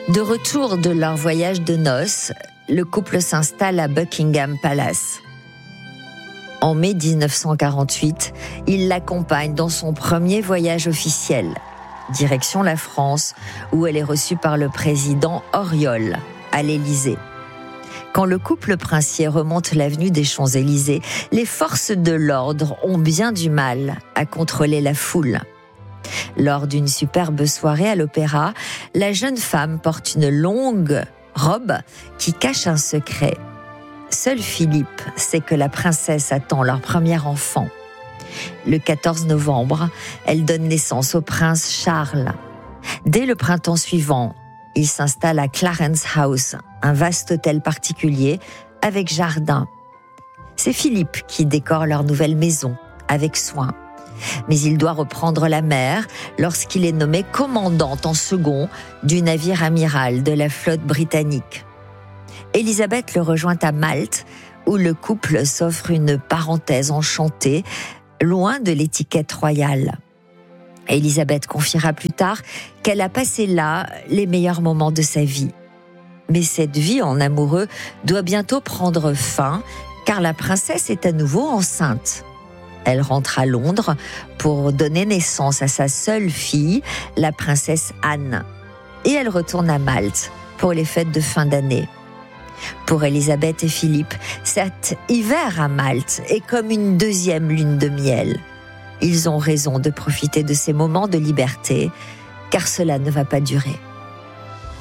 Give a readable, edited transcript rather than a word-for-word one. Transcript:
De retour de leur voyage de noces, le couple s'installe à Buckingham Palace. En mai 1948, il l'accompagne dans son premier voyage officiel, direction la France, où elle est reçue par le président Auriol, à l'Élysée. Quand le couple princier remonte l'avenue des Champs-Élysées, les forces de l'ordre ont bien du mal à contrôler la foule. Lors d'une superbe soirée à l'opéra, la jeune femme porte une longue robe qui cache un secret. Seul Philippe sait que la princesse attend leur premier enfant. Le 14 novembre, elle donne naissance au prince Charles. Dès le printemps suivant, il s'installe à Clarence House, un vaste hôtel particulier avec jardin. C'est Philippe qui décore leur nouvelle maison avec soin. Mais il doit reprendre la mer lorsqu'il est nommé commandant en second du navire amiral de la flotte britannique. Élisabeth le rejoint à Malte, où le couple s'offre une parenthèse enchantée, loin de l'étiquette royale. Élisabeth confiera plus tard qu'elle a passé là les meilleurs moments de sa vie. Mais cette vie en amoureux doit bientôt prendre fin, car la princesse est à nouveau enceinte. Elle rentre à Londres pour donner naissance à sa seule fille, la princesse Anne. Et elle retourne à Malte pour les fêtes de fin d'année. Pour Élisabeth et Philippe, cet hiver à Malte est comme une deuxième lune de miel. Ils ont raison de profiter de ces moments de liberté, car cela ne va pas durer.